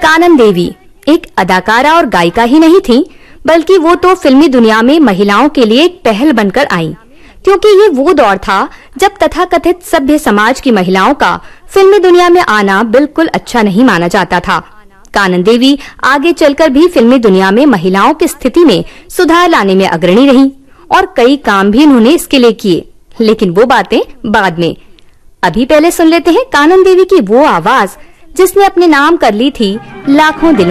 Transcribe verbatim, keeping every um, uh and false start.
कानन देवी एक अदाकारा और गायिका ही नहीं थीं, बल्कि वो तो फिल्मी दुनिया में महिलाओं के लिए एक पहल बनकर आईं, क्योंकि ये वो दौर था जब तथाकथित सभ्य समाज की महिलाओं का फिल्मी दुनिया में आना बिल्कुल अच्छा नहीं माना जाता था। कानन देवी आगे चलकर भी फिल्मी दुनिया में महिलाओं की स्थिति में सुधार लाने में अग्रणी रहीं और कई काम भी उन्होंने इसके लिए किए, लेकिन वो बातें बाद में। अभी पहले सुन लेते हैं कानन देवी की वो आवाज जिसने अपने नाम कर ली थी लाखों दिलों